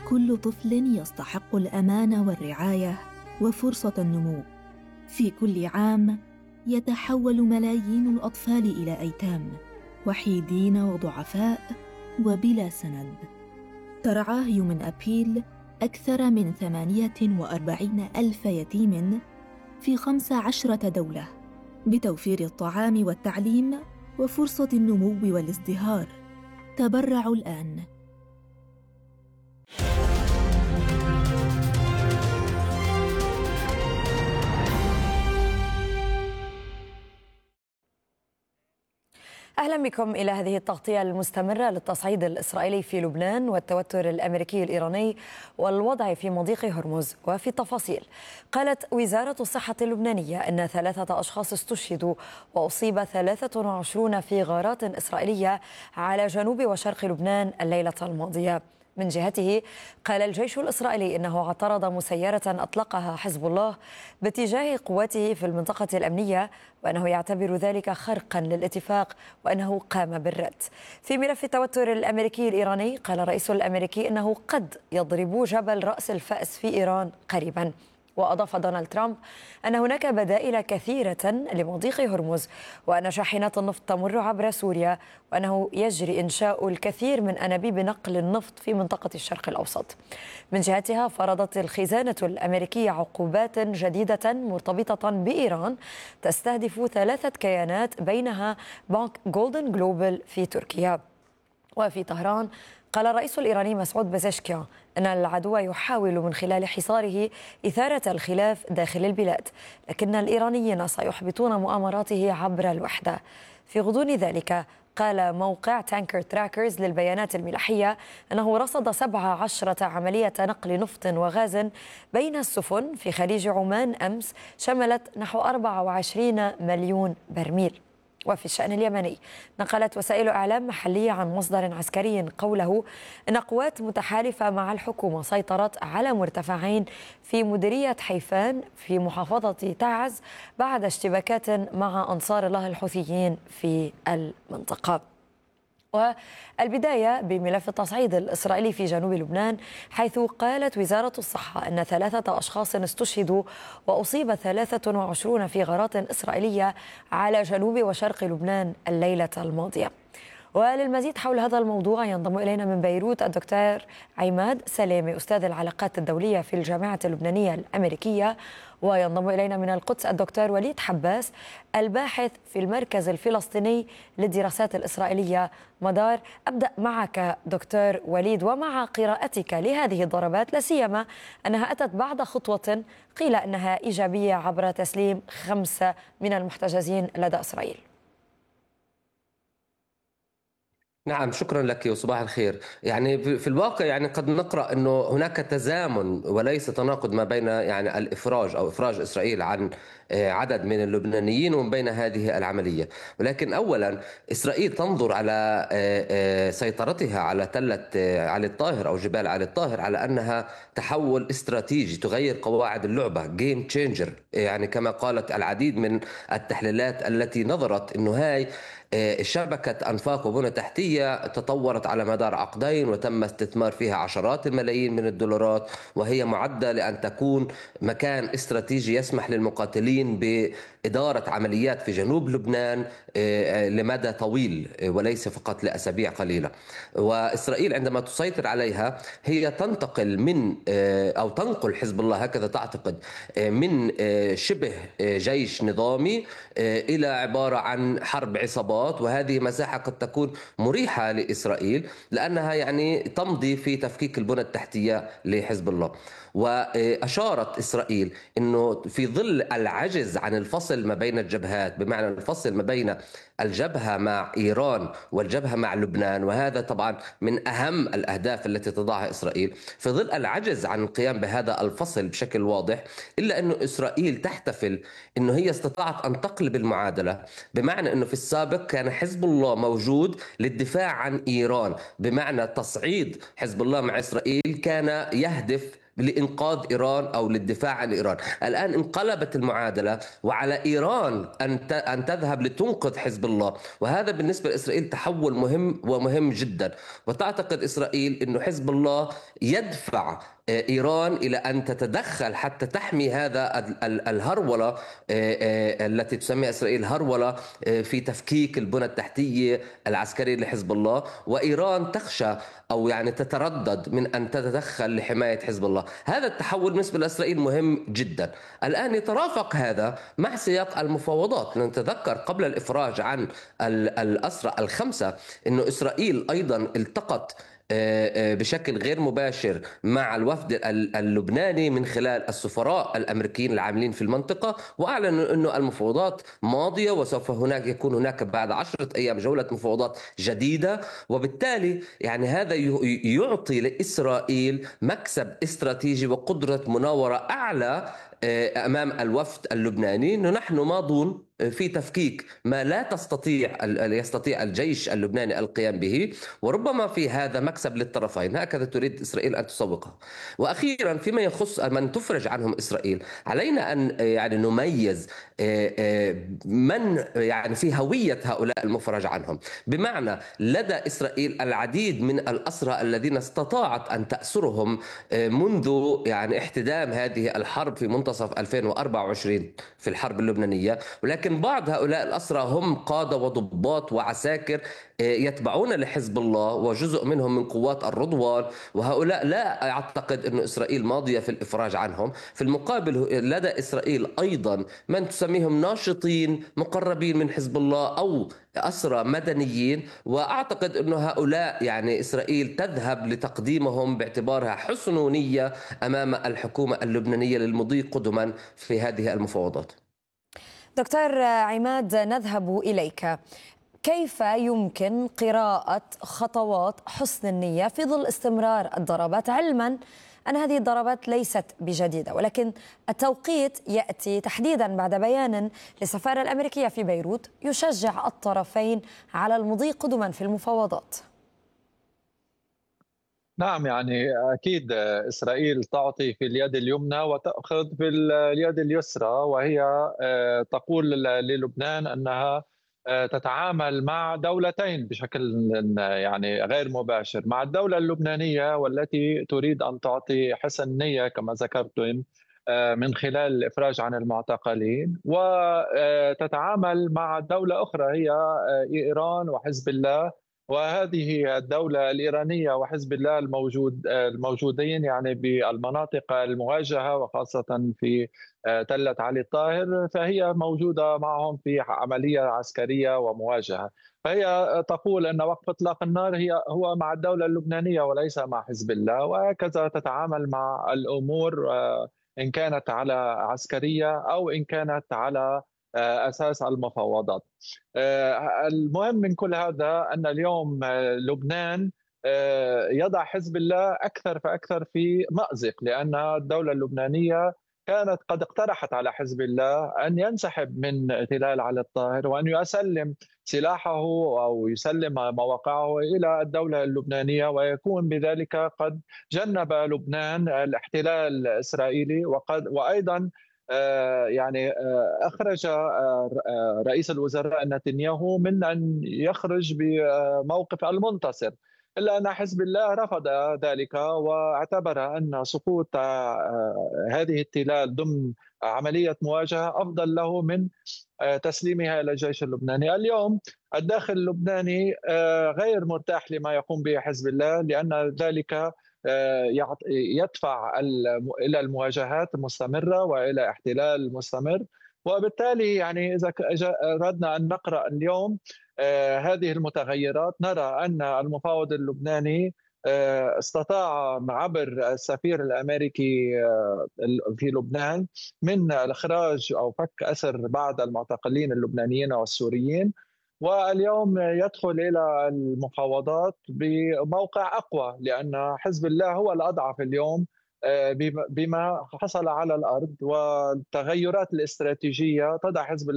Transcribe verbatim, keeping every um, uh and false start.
كل طفل يستحق الأمان والرعاية وفرصة النمو. في كل عام يتحول ملايين الأطفال إلى أيتام، وحيدين وضعفاء وبلا سند. ترعى هيومن أبيل أكثر من ثمانية وأربعين ألف يتيم في خمس عشرة دولة بتوفير الطعام والتعليم وفرصة النمو والازدهار. تبرعوا الآن. أهلا بكم إلى هذه التغطية المستمرة للتصعيد الإسرائيلي في لبنان والتوتر الأمريكي الإيراني والوضع في مضيق هرمز. وفي التفاصيل، قالت وزارة الصحة اللبنانية أن ثلاثة أشخاص استشهدوا وأصيب ثلاثة وعشرون في غارات إسرائيلية على جنوب وشرق لبنان الليلة الماضية. من جهته، قال الجيش الإسرائيلي إنه اعترض مسيرة أطلقها حزب الله باتجاه قواته في المنطقة الأمنية، وأنه يعتبر ذلك خرقا للاتفاق وأنه قام بالرد. في ملف التوتر الأمريكي الإيراني، قال الرئيس الأمريكي إنه قد يضرب جبل رأس الفأس في إيران قريبا. وأضاف دونالد ترامب أن هناك بدائل كثيرة لمضيق هرمز، وأن شاحنات النفط تمر عبر سوريا، وأنه يجري إنشاء الكثير من أنابيب نقل النفط في منطقة الشرق الأوسط. من جهتها، فرضت الخزانة الأمريكية عقوبات جديدة مرتبطة بإيران تستهدف ثلاثة كيانات، بينها بنك جولدن جلوبال في تركيا. وفي طهران، قال الرئيس الإيراني مسعود بزشكيان أن العدو يحاول من خلال حصاره إثارة الخلاف داخل البلاد، لكن الإيرانيين سيحبطون مؤامراته عبر الوحدة. في غضون ذلك، قال موقع تانكر تراكرز للبيانات الملاحية أنه رصد سبع عشرة عملية نقل نفط وغاز بين السفن في خليج عمان أمس، شملت نحو أربعة وعشرين مليون برميل. وفي الشأن اليمني، نقلت وسائل إعلام محلية عن مصدر عسكري قوله أن قوات متحالفة مع الحكومة سيطرت على مرتفعين في مديرية حيفان في محافظة تعز بعد اشتباكات مع أنصار الله الحوثيين في المنطقة. والبداية بملف التصعيد الإسرائيلي في جنوب لبنان، حيث قالت وزارة الصحة أن ثلاثة أشخاص استشهدوا وأصيب ثلاثة وعشرون في غارات إسرائيلية على جنوب وشرق لبنان الليلة الماضية. وللمزيد حول هذا الموضوع ينضم إلينا من بيروت الدكتور عماد سلامي، أستاذ العلاقات الدولية في الجامعة اللبنانية الأمريكية، وينضم إلينا من القدس الدكتور وليد حباس، الباحث في المركز الفلسطيني للدراسات الإسرائيلية مدار. أبدأ معك دكتور وليد، ومع قراءتك لهذه الضربات، لا سيما أنها أتت بعد خطوة قيل أنها إيجابية عبر تسليم خمسة من المحتجزين لدى إسرائيل. نعم، شكرا لك وصباح الخير. يعني في الواقع يعني قد نقرأ أنه هناك تزامن وليس تناقض ما بين يعني الإفراج أو إفراج إسرائيل عن عدد من اللبنانيين ومن بين هذه العملية. ولكن أولا، إسرائيل تنظر على سيطرتها على تلة علي الطاهر أو جبال علي الطاهر على أنها تحول استراتيجي تغير قواعد اللعبة، جيم تشينجر، يعني كما قالت العديد من التحليلات التي نظرت أنه هاي شبكة أنفاق وبنى تحتية تطورت على مدار عقدين وتم استثمار فيها عشرات الملايين من الدولارات، وهي معدة لأن تكون مكان استراتيجي يسمح للمقاتلين بإدارة عمليات في جنوب لبنان لمدى طويل وليس فقط لأسابيع قليلة. وإسرائيل عندما تسيطر عليها هي تنتقل من أو تنقل حزب الله، هكذا تعتقد، من شبه جيش نظامي إلى عبارة عن حرب عصابات، وهذه مساحة قد تكون مريحة لإسرائيل لأنها يعني تمضي في تفكيك البنى التحتية لحزب الله. وأشارت إسرائيل أنه في ظل العجز عن الفصل ما بين الجبهات، بمعنى الفصل ما بين الجبهة مع إيران والجبهة مع لبنان، وهذا طبعا من أهم الأهداف التي تضعها إسرائيل، في ظل العجز عن القيام بهذا الفصل بشكل واضح، إلا أنه إسرائيل تحتفل أنه هي استطاعت أن تقلب المعادلة، بمعنى أنه في السابق كان حزب الله موجود للدفاع عن إيران، بمعنى تصعيد حزب الله مع إسرائيل كان يهدف لإنقاذ إيران أو للدفاع عن إيران. الآن انقلبت المعادلة وعلى إيران أن أن تذهب لتنقذ حزب الله، وهذا بالنسبة لإسرائيل تحول مهم ومهم جدا. وتعتقد إسرائيل أن حزب الله يدفع إيران إلى أن تتدخل حتى تحمي هذا الهرولة التي تسميها إسرائيل هرولة في تفكيك البنى التحتية العسكرية لحزب الله، وإيران تخشى أو يعني تتردد من أن تتدخل لحماية حزب الله. هذا التحول بالنسبة لإسرائيل مهم جدا. الآن يترافق هذا مع سياق المفاوضات. نتذكر قبل الإفراج عن الأسرى الخمسة أن إسرائيل أيضا التقت بشكل غير مباشر مع الوفد اللبناني من خلال السفراء الأمريكيين العاملين في المنطقة، وأعلنوا أنه المفاوضات ماضية وسوف هناك يكون هناك بعد عشرة أيام جولة مفاوضات جديدة. وبالتالي يعني هذا يعطي لإسرائيل مكسب استراتيجي وقدرة مناورة أعلى أمام الوفد اللبناني، أنه نحن ماضون في تفكيك ما لا تستطيع يستطيع الجيش اللبناني القيام به، وربما في هذا مكسب للطرفين. هكذا تريد إسرائيل أن تسوقها. وأخيرا فيما يخص من تفرج عنهم إسرائيل، علينا أن يعني نميز من يعني في هوية هؤلاء المفرج عنهم. بمعنى لدى إسرائيل العديد من الأسرى الذين استطاعت أن تأسرهم منذ يعني احتدام هذه الحرب في منتصف ألفين وأربعة وعشرين في الحرب اللبنانية، ولكن بعض هؤلاء الأسرى هم قادة وضباط وعساكر يتبعون لحزب الله وجزء منهم من قوات الرضوان، وهؤلاء لا أعتقد أن إسرائيل ماضية في الإفراج عنهم. في المقابل لدى إسرائيل أيضا من تسميهم ناشطين مقربين من حزب الله أو أسرى مدنيين، وأعتقد أن هؤلاء يعني إسرائيل تذهب لتقديمهم باعتبارها حسن نية أمام الحكومة اللبنانية للمضي قدما في هذه المفاوضات. دكتور عماد، نذهب إليك. كيف يمكن قراءة خطوات حسن النية في ظل استمرار الضربات، علما أن هذه الضربات ليست بجديدة، ولكن التوقيت يأتي تحديدا بعد بيان للسفارة الأمريكية في بيروت يشجع الطرفين على المضي قدما في المفاوضات؟ نعم، يعني أكيد إسرائيل تعطي في اليد اليمنى وتأخذ في اليد اليسرى، وهي تقول للبنان أنها تتعامل مع دولتين بشكل يعني غير مباشر، مع الدولة اللبنانية والتي تريد أن تعطي حسن نية كما ذكرتم من خلال الإفراج عن المعتقلين، وتتعامل مع دولة أخرى هي إيران وحزب الله. وهذه الدولة الإيرانية وحزب الله الموجود الموجودين يعني بالمناطق المواجهة وخاصة في تلة علي الطاهر، فهي موجودة معهم في عملية عسكرية ومواجهة. فهي تقول أن وقف إطلاق النار هي هو مع الدولة اللبنانية وليس مع حزب الله، وهكذا تتعامل مع الأمور إن كانت على عسكرية أو إن كانت على أساس المفاوضات. المهم من كل هذا أن اليوم لبنان يضع حزب الله أكثر فأكثر في مأزق، لأن الدولة اللبنانية كانت قد اقترحت على حزب الله أن ينسحب من تلال علي الطاهر وأن يسلم سلاحه أو يسلم مواقعه إلى الدولة اللبنانية، ويكون بذلك قد جنب لبنان الاحتلال الإسرائيلي. وقد وأيضا يعني أخرج رئيس الوزراء نتنياهو من أن يخرج بموقف المنتصر، إلا أن حزب الله رفض ذلك واعتبر أن سقوط هذه التلال ضمن عملية مواجهة أفضل له من تسليمها إلى الجيش اللبناني. اليوم الداخل اللبناني غير مرتاح لما يقوم به حزب الله، لأن ذلك يدفع إلى المواجهات المستمرة وإلى احتلال مستمر. وبالتالي يعني إذا أردنا أن نقرأ اليوم هذه المتغيرات نرى أن المفاوض اللبناني استطاع عبر السفير الأمريكي في لبنان من الإخراج أو فك أسر بعض المعتقلين اللبنانيين والسوريين، واليوم يدخل إلى المفاوضات بموقع أقوى، لأن حزب الله هو الأضعف اليوم بما حصل على الأرض، والتغيرات الاستراتيجية تضع حزب